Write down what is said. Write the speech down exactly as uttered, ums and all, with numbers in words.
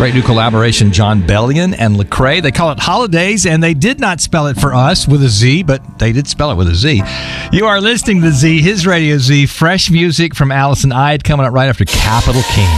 Great new collaboration, John Bellion and Lecrae. They call it Holidays, and they did not spell it for us with a Z, but they did spell it with a Z. You are listening to Z, his Radio Z, fresh music from Allison Ide coming up right after Capital King.